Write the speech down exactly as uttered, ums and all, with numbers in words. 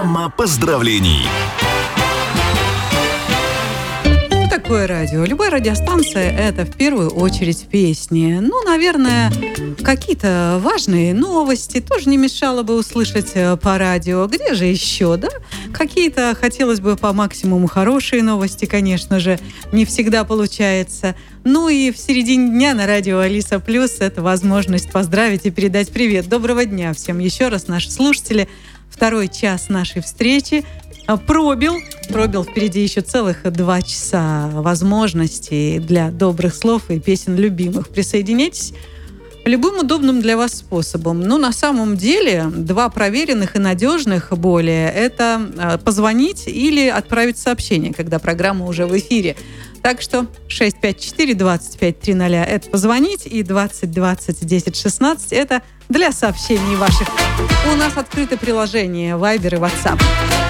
Программа поздравлений. Такое радио. Любая радиостанция — это в первую очередь песни. Ну, наверное, какие-то важные новости тоже не мешало бы услышать по радио. Где же еще, да? Какие-то хотелось бы по максимуму хорошие новости, конечно же, не всегда получается. Ну и в середине дня на радио Алиса Плюс это возможность поздравить и передать привет. Доброго дня всем еще раз, наши слушатели. Второй час нашей встречи пробил. Пробил впереди еще целых два часа возможностей для добрых слов и песен любимых. Присоединяйтесь любым удобным для вас способом. Ну, на самом деле, два проверенных и надежных более – это позвонить или отправить сообщение, когда программа уже в эфире. Так что шесть пять четыре двадцать пять триста – это позвонить, и двадцать двадцать десять шестнадцать – это для сообщений ваших. У нас открыто приложение Viber и WhatsApp.